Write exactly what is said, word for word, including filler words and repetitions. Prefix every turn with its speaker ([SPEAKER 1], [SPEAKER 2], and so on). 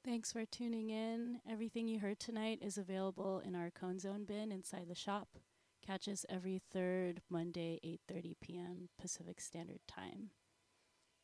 [SPEAKER 1] Thanks for tuning in. Everything you heard tonight is available in our Cone Zone bin inside the shop. Catch us every third Monday, eight thirty p m. Pacific Standard Time.